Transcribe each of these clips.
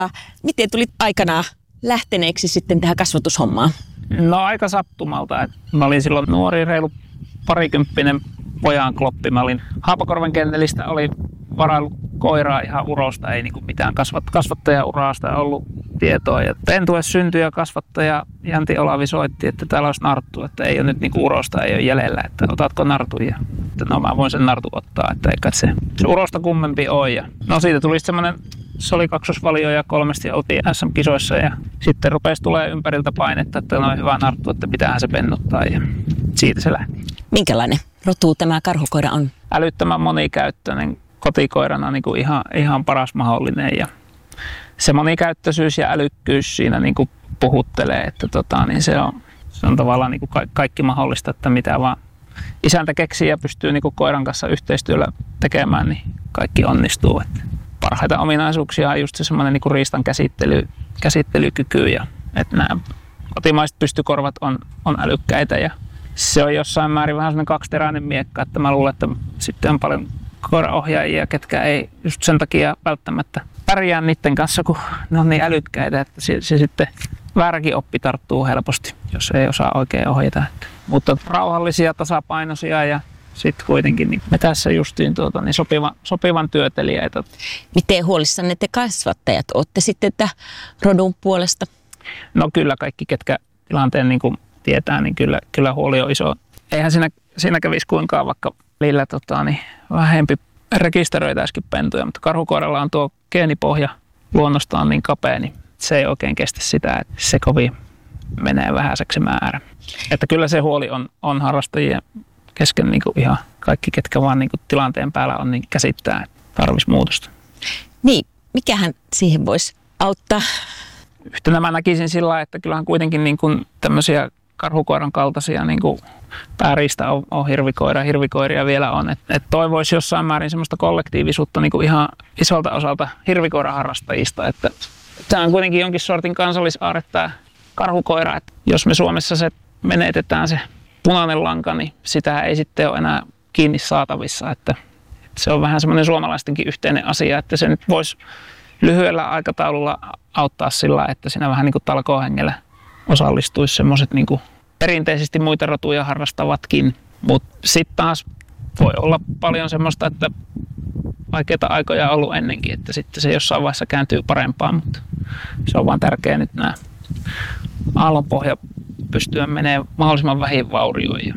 Miten tulit aikanaan lähteneeksi sitten tähän kasvatushommaan? No aika sattumalta. Mä olin silloin nuori, reilu parikymppinen pojan kloppi. Mä olin Haapakorven kennelistä, oli varaillut koiraa ihan urosta, ei niinku mitään kasvattajaurasta ollut tietoa. Ja Pentue syntyi ja kasvattaja Janti Olavi soitti, että täällä olisi narttu, että ei ole nyt niinku urosta, ei ole jäljellä, että otatko nartun. Ja että no mä voin sen nartun ottaa, että eikä se urosta kummempi ole. Ja no siitä tuli semmoinen, se oli kaksosvalio ja 3 ja oltiin SM-kisoissa ja sitten rupesi tulee ympäriltä painetta, että no hyvä narttu, että pitäähän se pennuttaa ja siitä se lähti. Minkälainen rotu tämä karhukoira on? Älyttömän monikäyttöinen, kotikoirana niin kuin ihan paras mahdollinen ja se monikäyttöisyys ja älykkyys siinä niin kuin puhuttelee, että niin se on tavallaan niin kuin kaikki mahdollista, että mitä vaan isäntä keksii ja pystyy niin kuin koiran kanssa yhteistyöllä tekemään, niin kaikki onnistuu. Että parhaita ominaisuuksia on just se semmoinen niin kuin riistan käsittelykyky ja että nämä kotimaiset pystykorvat on älykkäitä ja se on jossain määrin vähän semmoinen kaksiteräinen miekka, että mä luulen, että sitten on paljon koiraohjaajia, ketkä ei just sen takia välttämättä pärjää niiden kanssa, kun ne on niin älykkäitä, että se sitten vääräkin oppi tarttuu helposti, jos ei osaa oikein ohjata. Mutta rauhallisia, tasapainoisia ja sitten kuitenkin niin me tässä justiin niin sopivan työtelijäitä. Miten huolissanne te kasvattajat olette sitten rodun puolesta? No kyllä kaikki, ketkä tilanteen niin kuin tietää, niin kyllä huoli on iso. Eihän siinä kävisi kuinkaan, vaikka välillä niin vähempi rekisteröitäisikin pentuja, mutta karhukoiralla on tuo geenipohja luonnostaan niin kapea, niin se ei oikein kestä sitä, että se kovin menee vähäiseksi määrä. Että kyllä se huoli on harrastajien kesken niin kuin ihan kaikki, ketkä vaan niin kuin tilanteen päällä on, niin käsittää, että tarvitsisi muutosta. Niin, mikähän siihen voisi auttaa? Yhtenä mä näkisin sillä lailla, että kyllähän kuitenkin niin kuin tämmöisiä karhukoiran kaltaisia niin kuin pääriistä on hirvikoiria vielä on. Et toivoisi jossain määrin semmoista kollektiivisuutta niin kuin ihan isolta osalta hirvikoiraharrastajista. Että tämä on kuitenkin jonkin sortin kansallisaarre tämä karhukoira. Et jos me Suomessa se menetetään se punainen lanka, niin sitä ei sitten ole enää kiinni saatavissa. Että se on vähän semmoinen suomalaistenkin yhteinen asia, että se nyt voisi lyhyellä aikataululla auttaa sillä, että siinä vähän niin kuin talkoohengellä osallistuisi semmoiset niin kuin perinteisesti muita rotuja harrastavatkin. Mutta sitten taas voi olla paljon semmoista, että vaikeita aikoja on ollut ennenkin, että sitten se jossain vaiheessa kääntyy parempaan, mutta se on vaan tärkeää nyt nämä aallonpohja pystyä menemään mahdollisimman vähin vaurioihin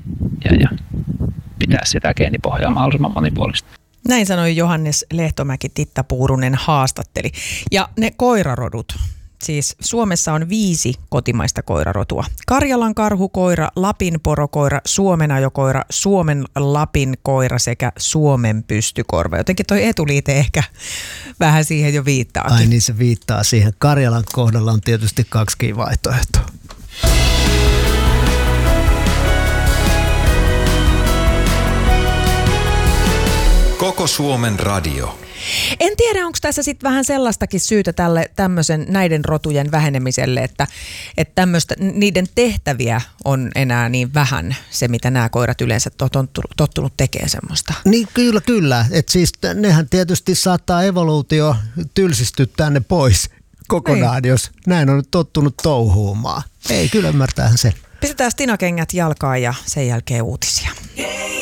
ja pitää sitä geenipohjaa mahdollisimman monipuolista. Näin sanoi Johannes Lehtomäki, Titta Puurunen haastatteli. Ja ne koirarodut. Siis Suomessa on 5 kotimaista koirarotua. Karjalan karhukoira, Lapin porokoira, Suomen ajokoira, Suomen Lapin koira sekä Suomen pystykorva. Jotenkin toi etuliite ehkä vähän siihen jo viittaakin. Ai niin, se viittaa siihen. Karjalan kohdalla on tietysti 2 vaihtoehtoa. Koko Suomen radio. En tiedä, onko tässä sitten vähän sellaistakin syytä näiden rotujen vähenemiselle, että niiden tehtäviä on enää niin vähän se, mitä nämä koirat yleensä tottunut tekemään semmoista. Niin kyllä. Että siis nehän tietysti saattaa evoluutio tylsistyttää ne pois kokonaan, jos näin on tottunut touhuumaan. Ei, kyllä ymmärtäähän sen. Pistetään Stina kengät jalkaan ja sen jälkeen uutisia.